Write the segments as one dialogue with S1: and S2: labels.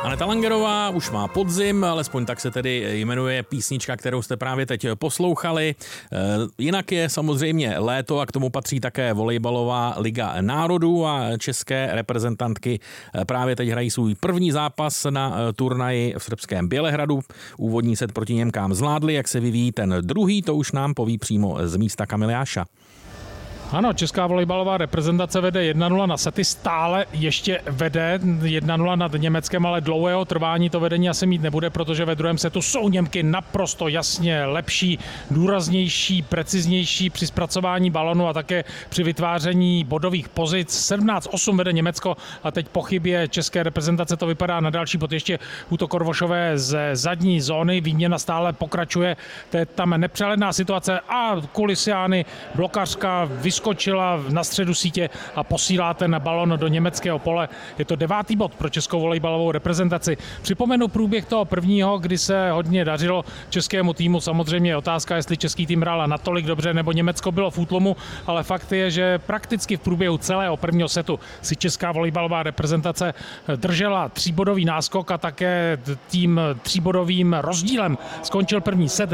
S1: Aneta Langerová už má podzim, alespoň tak se tedy jmenuje písnička, kterou jste právě teď poslouchali. Jinak je samozřejmě léto a k tomu patří také volejbalová liga národů a české reprezentantky právě teď hrají svůj první zápas na turnaji v srbském Bělehradu. Úvodní set proti Němkám zvládli, jak se vyvíjí ten druhý, to už nám poví přímo z místa Kamil Jáša.
S2: Ano, česká volejbalová reprezentace vede 1-0 na sety, stále ještě vede 1-0 nad Německem, ale dlouhého trvání to vedení asi mít nebude, protože ve druhém setu jsou Němky naprosto jasně lepší, důraznější, preciznější při zpracování balonu a také při vytváření bodových pozic. 17-8 vede Německo a teď po chybě české reprezentace to vypadá na další bod. Ještě útok Korvošové z zadní zóny, výměna stále pokračuje, to je tam nepřehledná situace a Kulisiány, blokařka, vyskočila na středu sítě a posílá ten balon do německého pole. Je to 9. bod pro českou volejbalovou reprezentaci. Připomenu průběh toho prvního, kdy se hodně dařilo českému týmu. Samozřejmě je otázka, jestli český tým hrál natolik dobře, nebo Německo bylo v útlumu, ale fakt je, že prakticky v průběhu celého prvního setu si česká volejbalová reprezentace držela 3bodový náskok a také tím 3bodovým rozdílem skončil první set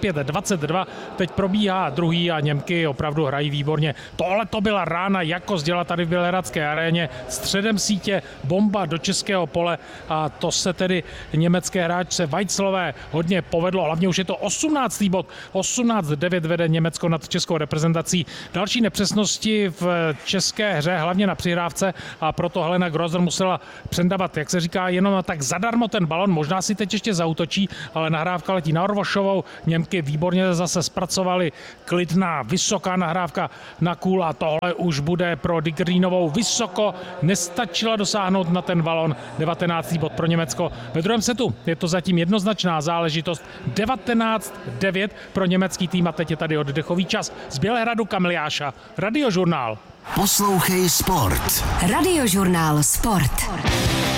S2: 25-22. Teď probíhá druhý a Němky opravdu hrají výborně. Tohle to byla rána jako děla tady v Bělehradské aréně. Středem sítě bomba do českého pole a to se tedy německé hráčce Weitzelové hodně povedlo. Hlavně už je to 18. bod. 18-9 vede Německo nad českou reprezentací. Další nepřesnosti v české hře, hlavně na přihrávce a proto Helena Grosser musela přendavat, jak se říká, jenom tak zadarmo ten balon. Možná si teď ještě zaútočí, ale nahrávka letí na Orvošovou. Němky výborně zase zpracovali, klidná, vysoká nahrávka na kůl a tohle už bude pro Digrinovou vysoko. Nestačila dosáhnout na ten balon. 19. bod pro Německo. Ve druhém setu je to zatím jednoznačná záležitost. 19-9 pro německý tým a teď je tady oddechový čas. Z Bělehradu Kamil Jáša, Radiožurnál.
S3: Poslouchej sport.
S4: Radiožurnál Sport.